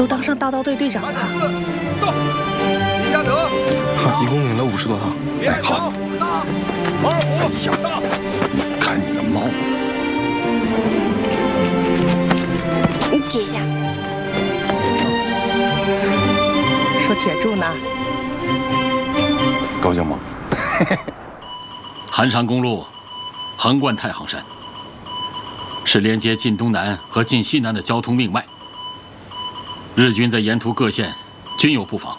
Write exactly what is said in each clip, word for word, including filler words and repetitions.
都当上大刀队队长了。 到，李嘉德， 一共领了五十多套。 别好，马二虎，想到， 看你的猫。 你解一下。 说铁柱呢？ 高兴吗？ 韩山公路横贯太行山，是连接晋东南和晋西南的交通命脉。日军在沿途各线均有布防，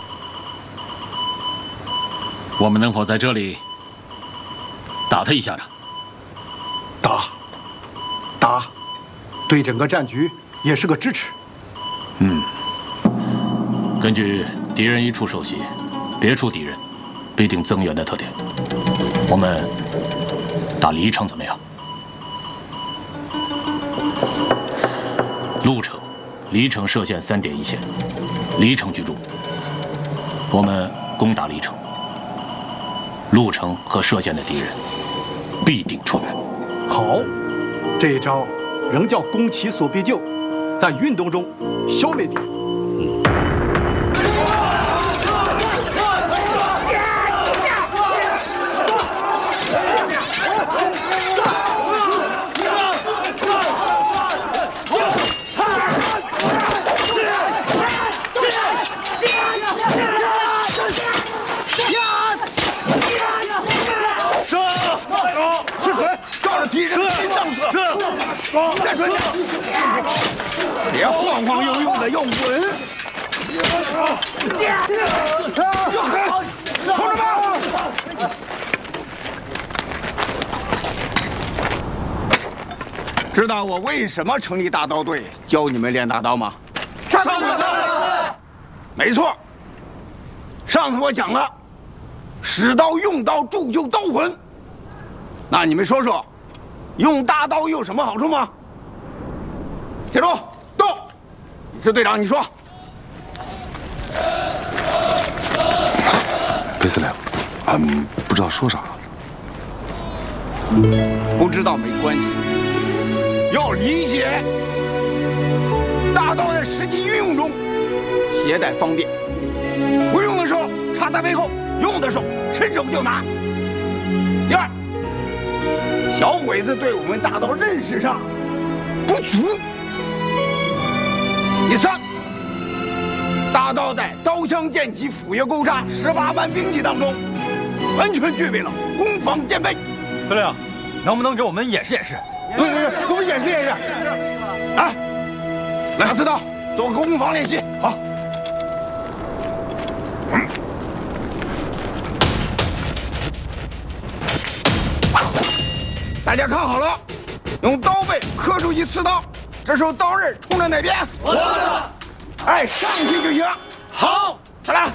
我们能否在这里打他一下呢？ 打，打，对整个战局也是个支持。 嗯，根据敌人一处受袭，别处敌人必定增援的特点，我们打黎城怎么样？路程，黎城设限三点一线，黎城居住，我们攻打黎城，路程和设限的敌人必定出援。 好，这一招仍叫攻其所必救，在运动中消灭敌人。嗯。 敌人心脏侧，再转向，别晃晃悠悠的，要稳，要狠，同志们！知道我为什么成立大刀队，教你们练大刀吗？上次没错，上次我讲了，使刀用刀铸就刀魂。那你们说说。用大刀有什么好处吗？铁柱，动！你是队长，你说。 裴司令，俺们不知道说啥。 不知道没关系，要理解。大刀在实际运用中，携带方便，不用的时候插在背后，用的时候伸手就拿。第二。小鬼子对我们大刀认识上不足。第三，大刀在刀枪剑戟斧钺钩叉十八般兵器当中，完全具备了攻防兼备。 司令，能不能给我们演示演示？ 对对对，给我们演示演示。来，来，刺刀，做个攻防练习。好。大家看好了，用刀背刻出一刺刀，这时候刀刃冲着哪边？我的。哎，上去就行。好，再来。